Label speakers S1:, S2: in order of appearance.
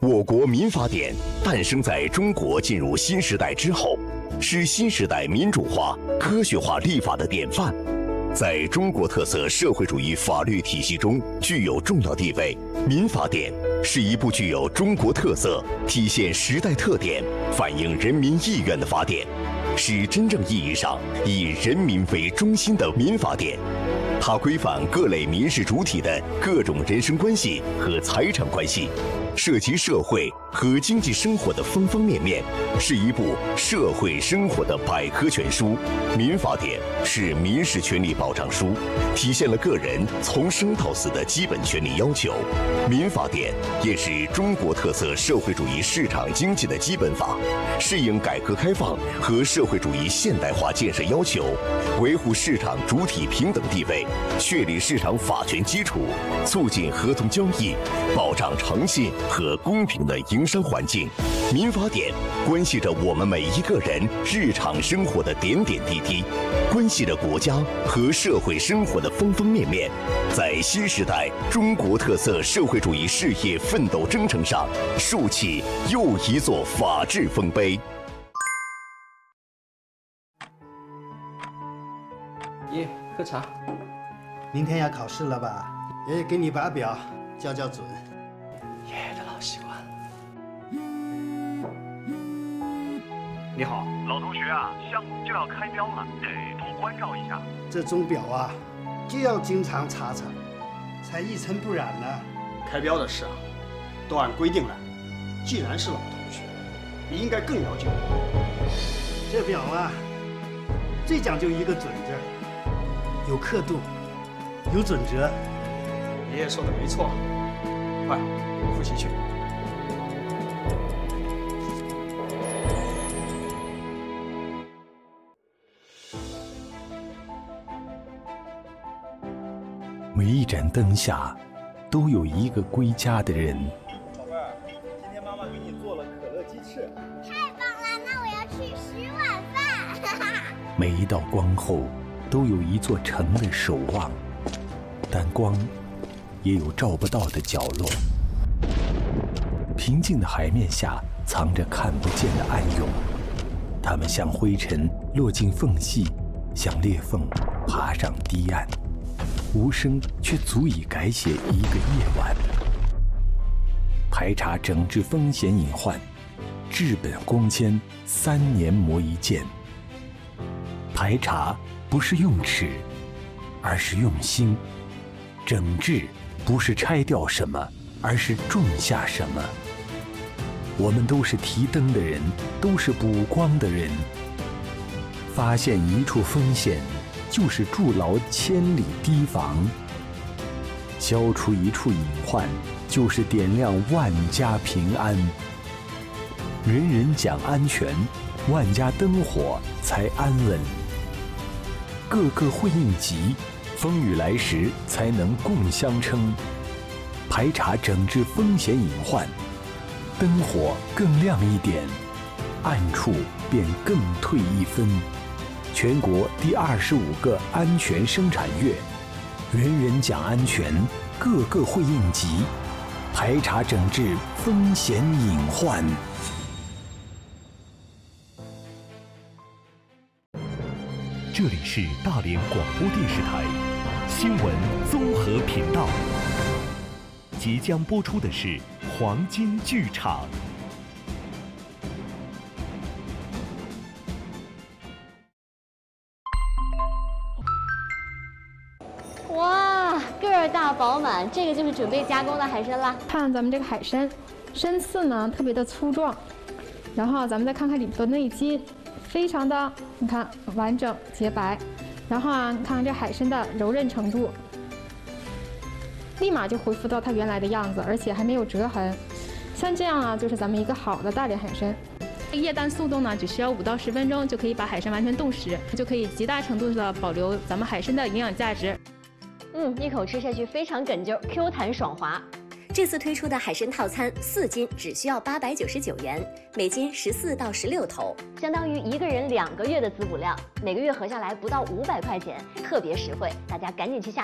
S1: 我国民法典诞生在中国进入新时代之后，是新时代民主化、科学化立法的典范，在中国特色社会主义法律体系中具有重要地位。民法典是一部具有中国特色、体现时代特点、反映人民意愿的法典，是真正意义上以人民为中心的民法典。它规范各类民事主体的各种人身关系和财产关系，涉及社会和经济生活的方方面面，是一部社会生活的百科全书。民法典是民事权利保障书，体现了个人从生到死的基本权利要求。民法典也是中国特色社会主义市场经济的基本法，适应改革开放和社会主义现代化建设要求，维护市场主体平等地位，确立市场法权基础，促进合同交易，保障诚信和公平的营商环境。民法典关系着我们每一个人日常生活的点点滴滴，关系着国家和社会生活的方方面面，在新时代中国特色社会主义事业奋斗征程上竖起又一座法治丰碑。
S2: 爷，喝茶。
S3: 明天要考试了吧？爷爷给你把表校准。
S2: 爷爷的老习惯。你好，
S4: 老同学啊，项目就要开标了，得多关照一下。
S3: 这钟表啊，就要经常查查，才一尘不染呢。
S5: 开标的事啊，都按规定来。既然是老同学，你应该更了解我。
S3: 这表啊，最讲究一个准字，有刻度，有准则。
S5: 爷爷说的没错，快复习去。
S6: 每一盏灯下，都有一个归家的人。
S7: 宝贝儿，今天妈妈给你做了可乐鸡翅。
S8: 太棒了，那我要吃10碗饭。
S6: 每一道光后，都有一座城的守望，但光也有照不到的角落。平静的海面下，藏着看不见的暗涌，它们像灰尘落进缝隙，像裂缝爬上堤岸。无声却足以改写一个夜晚。排查整治风险隐患，治本光纤3年磨一剑。排查不是用尺，而是用心；整治不是拆掉什么，而是种下什么。我们都是提灯的人，都是补光的人。发现一处风险，就是筑牢千里堤防；消除一处隐患，就是点亮万家平安。人人讲安全，万家灯火才安稳。个个会应急，风雨来时才能共相称。排查整治风险隐患，灯火更亮一点，暗处便更退一分。全国第25个安全生产月，人人讲安全，个个会应急，排查整治风险隐患。
S1: 这里是大连广播电视台新闻综合频道，即将播出的是黄金剧场。
S9: 哇，个儿大饱满，这个就是准备加工的海参啦。
S10: 看咱们这个海参，参刺呢特别的粗壮，然后咱们再看看里头的内筋，非常的你看完整洁白，然后啊，你看看这海参的柔韧程度，立马就恢复到它原来的样子，而且还没有折痕。像这样啊，就是咱们一个好的大连海参。液氮速冻呢，只需要5到10分钟就可以把海参完全冻实，就可以极大程度的保留咱们海参的营养价值。
S9: 一口吃下去非常哏啾 ，Q 弹爽滑。
S11: 这次推出的海参套餐4斤只需要899元，每斤14到16头，
S9: 相当于一个人2个月的滋补量，每个月合下来不到500块钱，特别实惠，大家赶紧去下。